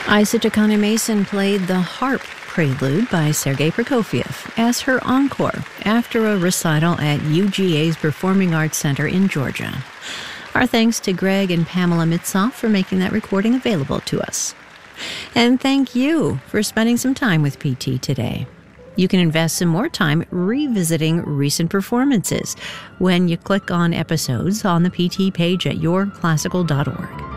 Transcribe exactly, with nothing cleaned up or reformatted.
Isa Takane Mason played the harp prelude by Sergei Prokofiev as her encore after a recital at U G A's Performing Arts Center in Georgia. Our thanks to Greg and Pamela Mitsoff for making that recording available to us. And thank you for spending some time with P T today. You can invest some more time revisiting recent performances when you click on episodes on the P T page at your classical dot org.